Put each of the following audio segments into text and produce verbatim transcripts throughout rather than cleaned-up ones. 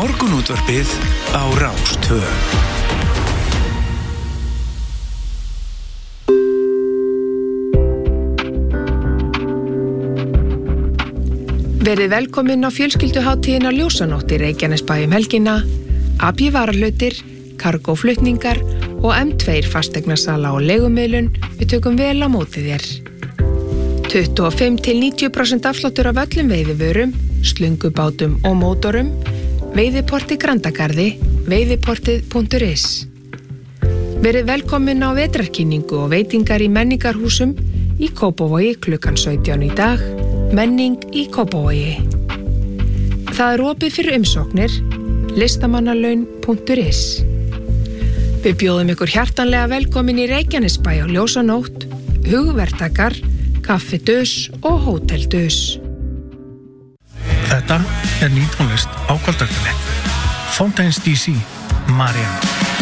Morgunútvarpið á Rás tvö. Verið velkomin á fjölskylduhátíðina Ljósanótt í Reykjanesbæ um helgina, A B varahlutir, kargóflutningar og M tvö fasteignasala og leigumiðlun. Við tökum vel á móti þér. tuttugu og fimm til níutíu prósent afsláttur af öllum veiðivörum, slöngubátum og mótorum. Veiðiporti Grandagarði, veiðiportið punktur is. Verið velkomin á vetrarkynningu og veitingar í menningarhúsum í Kópavogi klukkan sautján í dag. Menning í Kópavogi. Það er opið fyrir umsóknir, listamannalaun punktur is. Við bjóðum ykkur hjartanlega velkomin í Reykjanesbæ á Ljósanótt, hugverktakar, Kaffi Dus og Hótel Dus. Þetta er ný tónlist á kvöldvaktinni. Fountains D C, Marianne.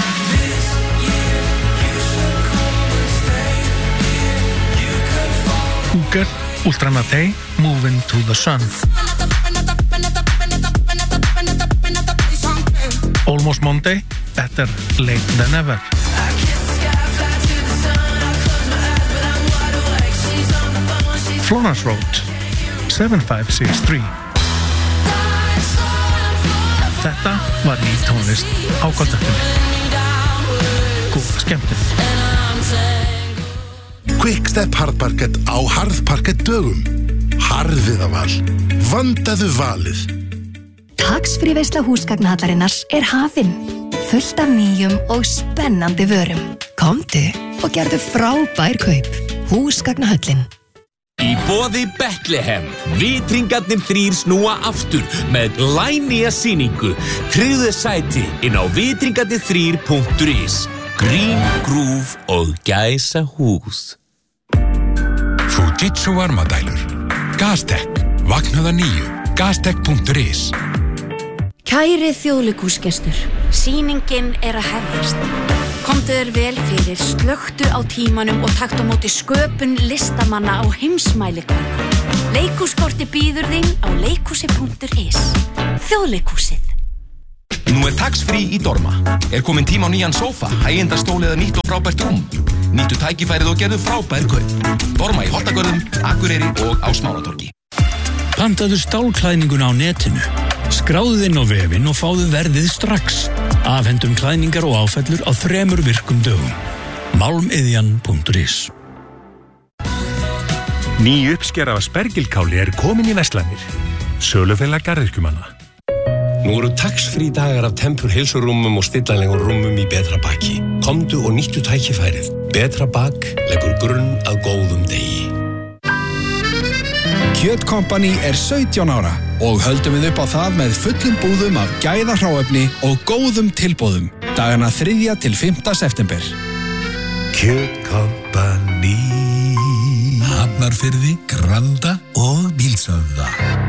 Hooker, Ultramatei, Moving to the Sun. Almost Monday, Better Late Than Ever. Florence Road, seven five six three. Þetta var ný tónlist á kvöldvaktinni. Góða skemmtun. Quickstep harðparkett á harðparkett dögum. Harðviðaval. Vandaðu valið. Tax-free veisla húsgagnahallarinnar er hafin. Fullt af nýjum og spennandi vörum. Komdu og gerðu frábær kaup. Húsgagnahöllin. Í boði Bethlehem, vitringarnir þrír snúa aftur með glænýja sýningu. Tryggðu sæti inn á vitringarnir þrír punktur is. Grín, grúf og gæsa hús. Fujitsu varmadælur. Gaztek, vaknaða nýju. Gaztek punktur is. Kæri þjóðleikhúsgestur, sýningin er að hefjast. Komdu þér vel fyrir, slökktu á tímanum og taktu á móti sköpun listamanna á heimsmælikvarða. Leikhúskorti býður þín á leikhúsi punktur is. Þjóðleikhúsið. Nú er tax-free í Dorma. Er komin tíma á nýjan sófa, hægindastól eða nýtt og frábært rúm. Nýttu tækifærið og gerðu frábær kaup. Dorma í Holtagörðum, Akureyri og á Smáratorgi. Pantaðu stálklæðninguna á netinu. Skráðu þinn á vefinn og fáðu verðið strax. Afhendum klæðningar og áfellur á þremur virkum dögum. Málmiðjan punktur is. Ný uppskera af spergilkáli er komin í verslanir. Sölufélag garðyrkjumanna. Nú eru tax-free dagar af Tempur heilsurúmum og stillanlegum rúmum í Betra Baki. Komdu og nýttu tækifærið. Betra Bak leggur grunn að góðum degi. Kjötkompani er sautján ára og höldum við upp á það með fullum búðum af gæðahráefni og góðum tilboðum. Dagana þriðja til fimmta september. Kjötkompani. Hafnarfirði, Granda og Bílshöfða.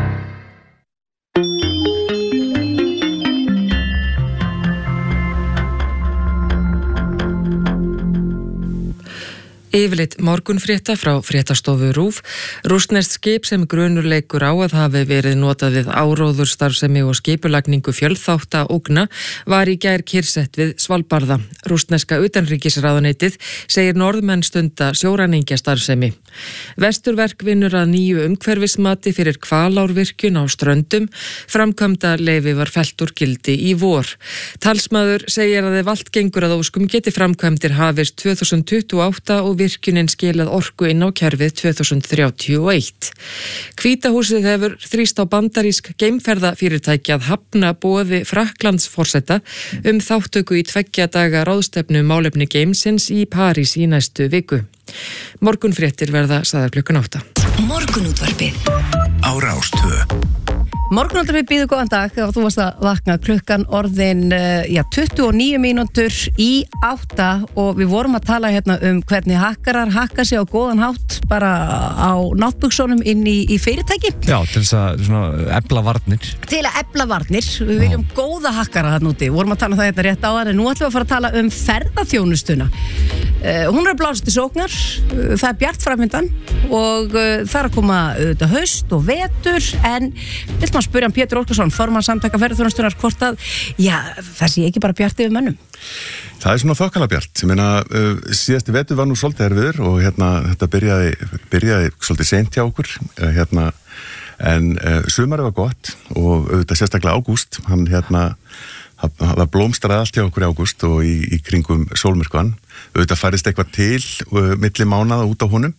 Yfirleitt morgunfrétta frá fréttastofu RÚV. Rússneskt skip sem grunur leikur á að hafi verið notað við áróður starfsemi og skipulagningu fjölþátta ógna var í gær kyrrsett við Svalbarða. Rússneska utanríkisráðuneytið segir Norðmenn stunda sjóræningja starfsemi. Vesturverk vinnur að nýju umhverfismati fyrir Hvalárvirkjun á Ströndum. Framkvæmda leyfi var fellt úr gildi í vor. Talsmaður segir að ef allt gengur að óskum geti framkvæmdir hafist tvö þúsund tuttugu og átta og virkjunin skilað orku inn á kerfið tvö þúsund þrjátíu og eitt. Hvíta húsið hefur þrýst á bandarísk geimferðafyrirtæki að hafna boði Frakklandsforseta um þáttöku í tveggja daga ráðstefnu málefni geimsins í París í næstu viku. Morgunfréttir verða sagðar klukkan átta. Morgunútvarpið á Rás tvö. Morgunútvarpið býður góðan dag og þú varst að vakna klukkan orðin já, tuttugu og níu mínútur í átta og við vorum að tala hérna um hvernig hakkarar hakka sig á góðan hátt bara á náttbuxunum inn í, í fyrirtæki. Já, til þess að svona efla varnir. Til að efla varnir. Við viljum já. góða hakkara þarna úti. Við vorum að tala um það hérna rétt á það en nú ætlum við að fara að tala um ferðaþjónustuna. uh, hún er blásið til sóknar, uh, það er bjart framöndan og uh, það er að koma auðvitað haust og vetur, en vill maður spyrja hann Pétur Óskarsson, formann samtaka ferðaþjónustunnar, hvort að, já, það sé ekki bara bjart yfir mönnum. Það er svona þokkala bjart. Ég meina, uh, síðasti vetur var nú svolítið erfiður og hérna, þetta byrjaði, byrjaði svolítið seint hjá okkur, uh, hérna, en uh, sumarið var gott og auðvitað sérstaklega ágúst, hann hérna, það blómstraði allt hjá okkur í ágúst og í, í kringum sólmyrkvan, auðvitað færist eitthvað til uh, milli mánaða út á honum.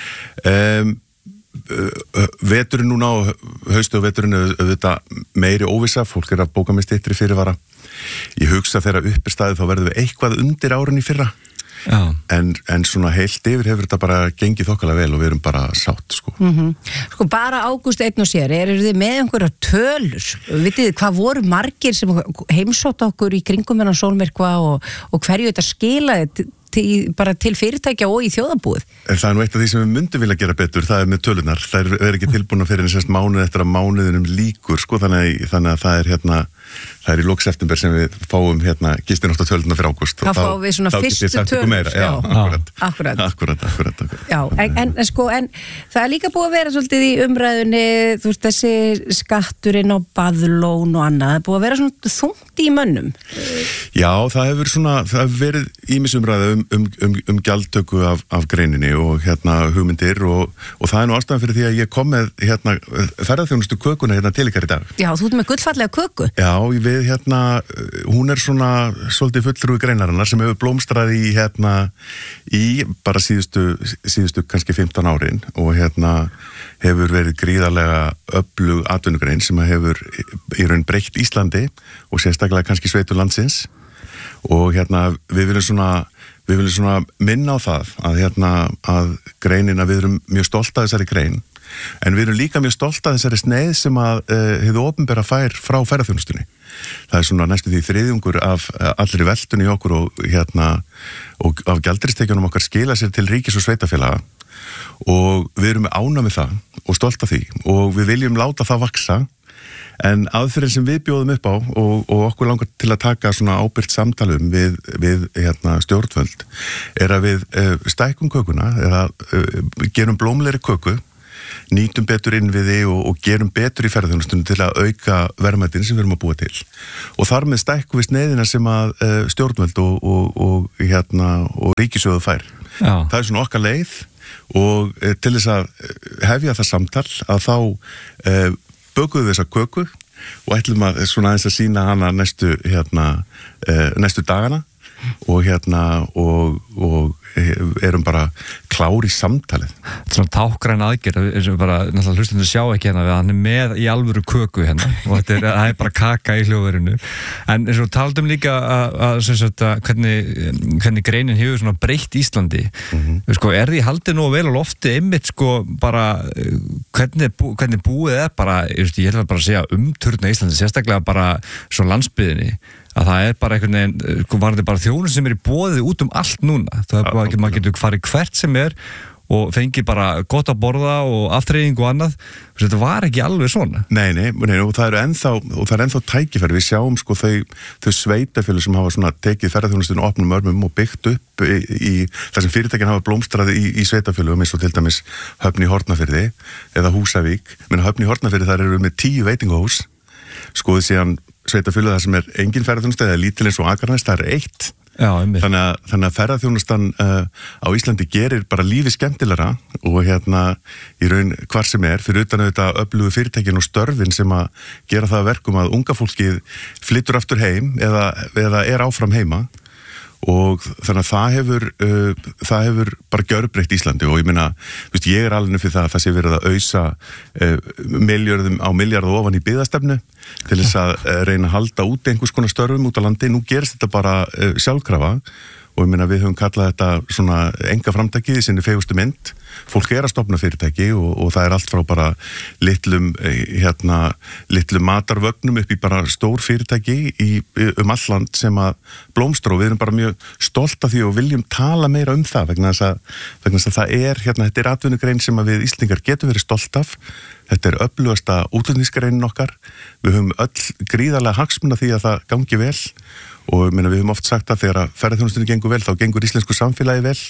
Um, uh, veturinn núna og haustu og veturinn auðvitað meiri óvissa, fólk er að bóka með styttri fyrirvara. Ég hugsa þegar upp er staðið þá verðum við eitthvað undir árin í fyrra. En, en svona heilt yfir hefur þetta bara gengið þokkalega vel og við erum bara sátt sko. Mm-hmm. Sko bara ágúst einn og sér, eru þið með einhverja tölur? Vitið þið hvað voru margir sem heimsótt okkur í kringum hennar sólmyrkva og, og hverju þetta skilaði til, bara til fyrirtækja og í þjóðarbúið? Það er nú eitt af því sem við myndum vilja gera betur, það er með tölunar. Það er, er ekki tilbúin fyrir eins og mánuð eftir að mánuðinum líkur sko, þannig, þannig að það er hérna það er í lok september sem við fáum hérna gistinótt á töluna fyrir ágúst. Það fáum við svona fyrstu tölur. Já, akkurat. Akkurat. Akkurat, akkurat, akkurat. Já, en, en, sko, en það er líka búið að vera svolítið í umræðunni, þú veist, þessi skatturinn á baðlón og annað, það er búið að vera svona þungt í mönnum. Já, það hefur svona, það hefur verið ýmis umræða um, um, um, um gjaldtöku af, af greininni og hérna hugmyndir og, og það er nú ástæðan fyrir því að ég kom með hérna ferðaþjónustu kökuna hérna til ykkar í dag. Já, þú ert með gullfallega köku. Já, við hérna, hún er svona svolítið fulltrúi greinarinnar sem hefur blómstrað í hérna, í bara síðustu, síðustu kannski fimmtán árin og hérna hefur verið gríðarlega öflug atvinnugrein sem hefur í raun breytt Íslandi og sérstaklega kannski sveitur landsins og hérna við viljum svona við viljum svona minna á það að hérna að greinina, við erum mjög stolt af þessari grein. En við erum líka mjög stolt af þessari sneið sem að uh, hefðu opinbera fær frá ferðaþjónustunni. Það er svona næstu því þriðjungur af uh, allri veltunni okkur og hérna og af gjaldristekjunum okkar skila sér til ríkis og sveitafélaga og við erum ánægð með það og stolt af því og við viljum láta það vaksa. En aðferðin sem við bjóðum upp á og, og okkur langar til að taka svona ábyrgt samtalum við, við hérna, stjórnvöld er að við uh, stækkum kökuna eða uh, gerum blómlegri köku, nýtum betur inn við þið og, og gerum betur í ferðarþjónustunni til að auka verðmætin sem við erum að búa til. Og þar með stækkum við sneiðina sem að uh, stjórnvöld og, og, og, hérna, og ríkissjóðu fær. Já. Það er svona okkar leið og uh, til þess að hefja það samtal að þá uh, bökuðu þessa köku og ætlum að svona aðeins að sína hana næstu, hérna, uh, næstu dagana og hérna og, og erum bara klár í samtalið. Þetta er svona tákgræn aðgerð eins og bara náttúrulega hlustundur sjá ekki hérna við hann er með í alvöru köku hérna og þetta er, það er bara kaka í hljóðverinu en eins og taldum líka að, að, sagt, að hvernig, hvernig greinin hefur svona breytt Íslandi mm-hmm. sko, er því haldið nú vel á lofti einmitt sko bara hvernig, bú, hvernig búið er bara ég ætla bara að segja umturna Íslandi sérstaklega bara svo landsbyðinni að það er bara einhvern veginn, sko var þetta bara þjónur sem er í boðið út um allt núna það er bara ekki, maður getur farið hvert sem er og fengið bara gott að borða og afþreying og annað, þetta var ekki alveg svona. Nei, nei, nei og það eru ennþá og það er ennþá tækifæri, við sjáum sko þau, þau sveitafélög sem hafa svona tekið ferðaþjónustuna opnum örmum og byggt upp í, í það sem fyrirtækin hafa blómstraði í, í sveitafélögum eins og til dæmis Höfn í Hornafirði eða Húsavík, menn Höfn í Hornafirði þar eru með tíu veitingahús, skoðið síðan sveitafélög þar sem er engin ferðaþjónusta eða lítil eins og Akraness, það er eitt. Já, þannig að, þannig að ferðaþjónustan uh, á Íslandi gerir bara lífið skemmtilegra og hérna í raun hvar sem er, fyrir utan auðvitað öflugu fyrirtækin og störfin sem að gera það verkum að unga fólkið flyttur aftur heim eða, eða er áfram heima og þannig að það hefur uh, það hefur bara gjörbreytt Íslandi og ég meina, þú veist, ég er alveg fyrir það að það sé verið að ausa uh, miljörðum á miljörðu ofan í byggðastefnu til þess að uh, reyna að halda út einhvers konar störfum út á landi. Nú gerist þetta bara uh, sjálfkrafa og ég meina við höfum kallað þetta svona enga framtakið í sinni fegustu mynd fólk er að stofna fyrirtæki og, og það er allt frá bara litlum, hérna, litlum matarvögnum upp í bara stór fyrirtæki í, um alland sem að blómstra og við erum bara mjög stolt af því og viljum tala meira um það vegna þess að, vegna þess að það er, hérna, þetta er atvinnugrein sem að við Íslendingar getum verið stolt af. Þetta er öflugasta útflutningsgreinin okkar. Við höfum öll gríðarlega hagsmuna því að það gangi vel og meina, við höfum oft sagt að þegar að ferðaþjónustunni gengur vel þá gengur íslensku samfélagi vel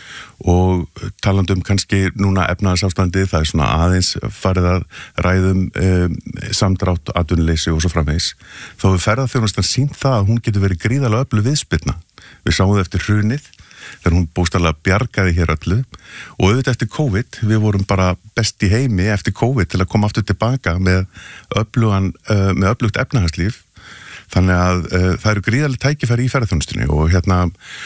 og talandi um kannski núna efnahagsástandið, það er svona aðeins farið að ræðum um, samdrátt, atvinnuleysi og svo framvegis. Þá hefur ferðaþjónustan sýnt það að hún getur verið gríðarlega öflug viðspyrna. Við sáum það eftir hrunið þegar hún bókstaflega bjargaði hér öllu og auðvitað eftir COVID, við vorum bara best í heimi eftir COVID til að koma aftur tilbaka með öflugan, uh, með öflugt efnahagslíf. Þannig að uh, það eru gríðarlega tækifæri í ferðaþjónustunni og hérna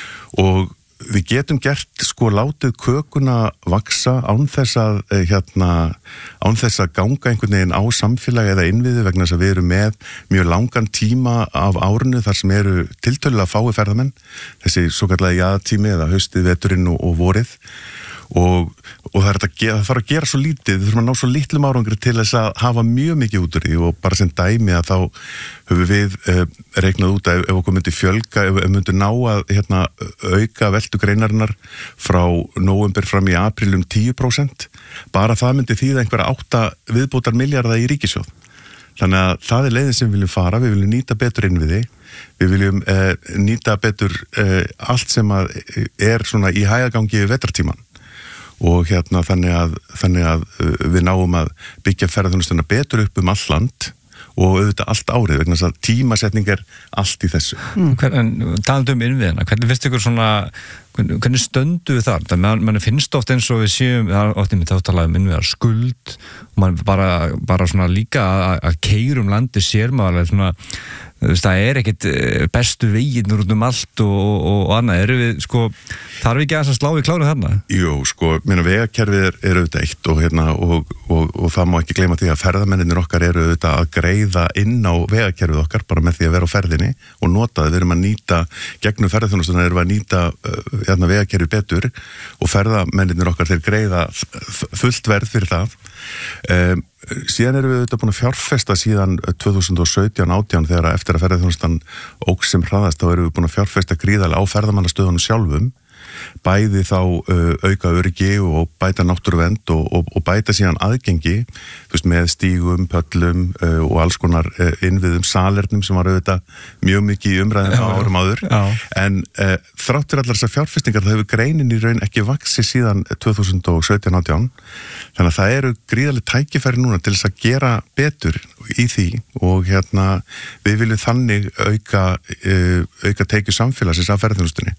og við getum gert sko látið kökuna vaksa án þess að hérna, án þess að ganga einhvern veginn á samfélagi eða innviði vegna þess að við erum með mjög langan tíma af árinu þar sem eru tiltölulega fái ferðamenn, þessi svokallaði jaðartími eða haustið, veturinn og, og vorið og, og það er að gera, það þarf að gera svo lítið, við þurfum að ná svo litlum árangri til þess að hafa mjög mikið út úr því og bara sem dæmi að þá höfum við eh, reiknað út að ef okkur myndi fjölga, ef við myndi ná að hérna, auka veltu greinarinnar frá nóvember fram í apríl um tíu prósent, bara það myndi þýða einhverja átta viðbótar milljarða í ríkissjóð. Þannig að það er leiðin sem við viljum fara, við viljum nýta betur innviði, við viljum eh, nýta betur eh, allt sem að er svona í hægagangi vetrartíman. Og hérna þannig að, þannig að við náum að byggja ferðaþjónustuna betur upp um all land og auðvitað allt árið vegna þess að tímasetning er allt í þessu. Mm. Hvern, talandi um innviðina, hvernig finnst ykkur svona, hvernig, hvernig stöndu við þar? Það man, man finnst oft eins og við séum, það er oft í mig þá talað um innviðar skuld og man bara, bara svona líka að, að keyra um landi sér maður svona, það er ekkit bestu veginn út um allt og, og, og annað, eru við sko, þarf ekki að slá í kláru þarna? Jú, sko, minna vegakerfið er, er auðvitað eitt og, hérna, og, og, og það má ekki gleyma því að ferðamennir okkar eru auðvitað að greiða inn á vegakerfið okkar bara með því að vera á ferðinni og nota það, við erum að nýta gegnum ferðaþjónustuna erum við að nýta hérna, vegakerfið betur og ferðamennir okkar þeir greiða fullt verð fyrir það. Um, síðan erum við auðvitað búin að fjárfesta síðan tvö þúsund og sautján átján þegar eftir að ferðaþjónustan óx sem hraðast þá erum við búin að fjárfesta gríðarlega á ferðamannastöðunum sjálfum bæði þá uh, auka öryggi og bæta náttúruvernd og, og, og bæta síðan aðgengi þú veist, með stígum, pöllum uh, og alls konar uh, innviðum salernum sem var auðvitað mjög mikið í umræðinu á árum áður já. En uh, þráttur allar þessar fjárfestingar það hefur greinin í raun ekki vaxið síðan tvö þúsund og sautján átján þannig að það eru gríðarlega tækifæri núna til þess að gera betur í því og hérna við viljum þannig auka, uh, auka tekju samfélagsins af ferðaþjónustunni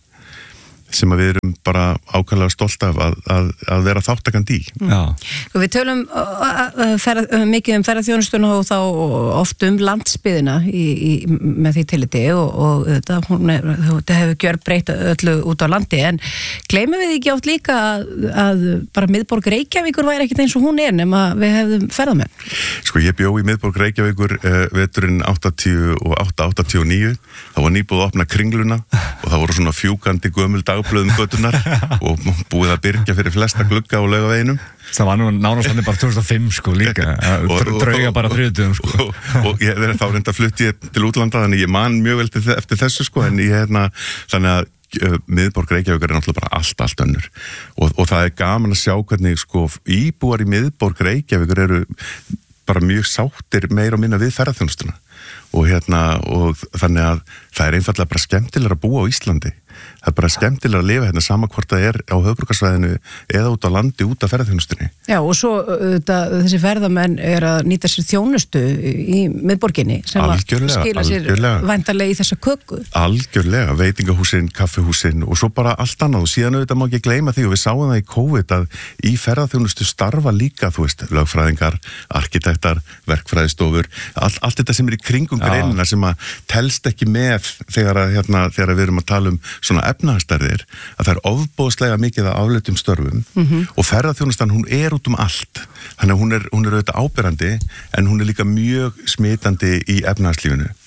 sem að við erum bara ákvæmlega stolt af að, að, að vera þáttakandi í. Já. Við tölum ferð, mikið um ferðaþjónustuna og þá oft um landsbyðina í, í, með því tilliti og, og þetta, hún er, þetta hefur gjörð breyta öllu út á landi en gleymum við ekki oft líka að, að bara miðborg Reykjavíkur væri ekkert eins og hún er nema við hefðum ferðamenn. Sko ég bjó í miðborg Reykjavíkur uh, veturinn áttatíu og átta áttatíu og níu það var nýbúið að opna Kringluna og það voru svona fjúkandi gömul dagblöðum götunar og búið að byrgja fyrir flesta glugga á Laugaveginum. Það var nú nánast þannig bara tvö þúsund og fimm sko líka, drauga bara þriðjudögum sko. Og, og, og ég þá reynda að flutti ég til útlanda þannig ég man mjög vel eftir þessu sko en ég hérna þannig að uh, miðborg Reykjavíkur er náttúrulega bara allt, allt önnur og, og það er gaman að sjá hvernig sko íbúar í miðborg Reykjavíkur eru bara mjög sáttir meira og minna við ferðaþjónustuna og hérna og þannig að það er einfallega bara skemmtilega að búa á Íslandi það er bara skemmtilega að lifa hérna sama hvort það er á höfuðborgarsvæðinu eða út á landi út af ferðaþjónustunni. Já og svo þetta, þessi ferðamenn er að nýta sér þjónustu í miðborginni sem algjörlega, að skila sér algjörlega. Væntanlega í þessa köku. Algjörlega, veitingahúsin, kaffihúsin og svo bara allt annað og síðan auðvitað má ekki gleyma því og við sáum það í COVID að í ferðaþjónustu starfa líka þú veist, lögfræðingar, arkitektar, verkfræðistofur, all, allt þetta sem er í kringum greinina sem að telst ekki með þegar, að, hérna, þegar við erum að tala um svona efnahagstærðir að það er ofboðslega mikið að afleitum störfum mm-hmm. og ferðaþjónustan hún er út um allt þannig að hún er, hún er auðvitað áberandi en hún er líka mjög smitandi í efnahagslífinu.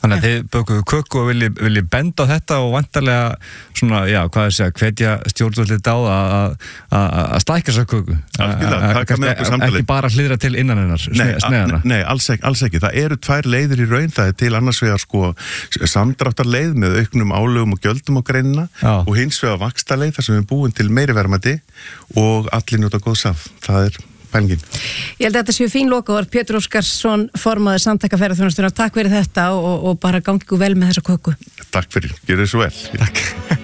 Þannig að þið bökuðu köku og vilji, vilji benda á þetta og vantarlega svona, já, hvað er að hvetja stjórnvöldið dáð að stækja þessa köku. Algjörlega, taka með okkur samtalið. Ekki bara hlýðra til innan hennar, sneðana. Nei, alls ekki, alls ekki. Það eru tvær leiðir í raun, það er til annars vegar sko samdráttarleið með auknum álögum og gjöldum á greinina já. Og hins vegar vaxtaleið þar sem við búum til meiri verðmæti og allir njóta góðs af. Það er pælingin. Ég held að þetta séu fín lokaorð. Pétur Óskarsson, formaður Samtaka ferðaþjónustunnar. Takk fyrir þetta og, og bara gangi ykkur vel með þessa köku. Takk fyrir, gjörðu svo vel. Takk.